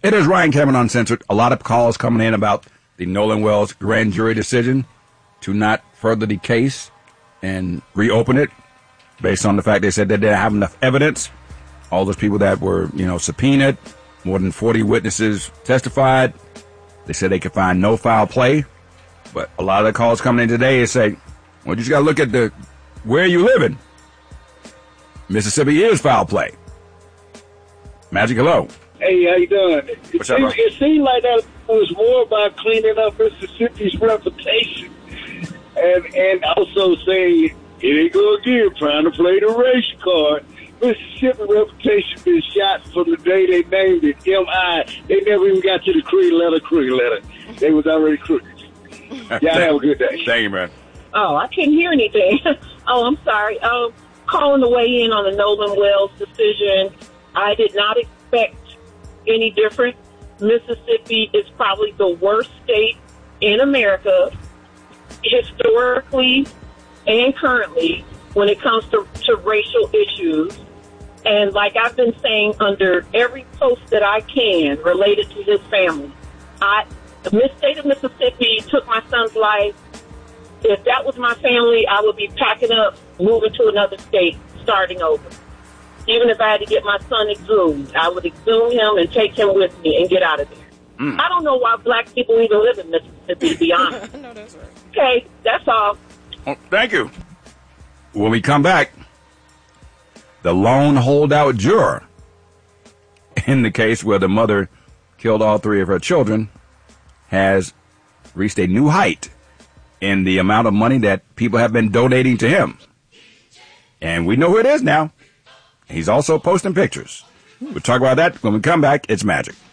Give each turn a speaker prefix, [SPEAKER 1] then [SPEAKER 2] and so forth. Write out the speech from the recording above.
[SPEAKER 1] It is Ryan Cameron Uncensored. A lot of calls coming in about the Nolan Wells grand jury decision to not further the case and reopen it based on the fact they said they didn't have enough evidence. All those people that were, subpoenaed, more than 40 witnesses testified. They said they could find no foul play. But a lot of the calls coming in today is saying, well, you just got to look at where you living. Mississippi is foul play. Magic, hello.
[SPEAKER 2] Hey, how you doing?
[SPEAKER 1] It
[SPEAKER 2] seemed like that was more about cleaning up Mississippi's reputation and also saying, here they go again, trying to play the race card. Mississippi reputation been shot from the day they named it M.I. They never even got to the creed letter. They was already crooked. Y'all have a good day.
[SPEAKER 1] Thank you, man.
[SPEAKER 3] Oh, I couldn't hear anything. Oh, I'm sorry. Calling to weigh in on the Nolan Wells decision. I did not expect any different. Mississippi is probably the worst state in America, historically and currently, when it comes to racial issues. And like I've been saying under every post that I can related to his family, the state of Mississippi took my son's life. If that was my family, I would be packing up, moving to another state, starting over. Even if I had to get my son exhumed, I would exhume him and take him with me and get out of there. I don't know why black people even live in Mississippi, to be honest.
[SPEAKER 4] No, that's right.
[SPEAKER 3] Okay, that's all.
[SPEAKER 1] Oh, thank you. When we come back, the lone holdout juror in the case where the mother killed all three of her children has reached a new height in the amount of money that people have been donating to him. And we know who it is now. He's also posting pictures. We'll talk about that when we come back. It's Magic.